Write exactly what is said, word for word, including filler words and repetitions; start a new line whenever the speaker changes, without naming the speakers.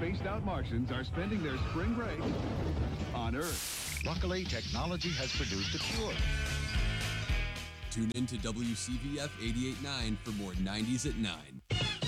spaced out Martians are spending their spring break on Earth.
Luckily, technology has produced a cure.
Tune in to W C V F eighty-eight point nine for more nineties at nine.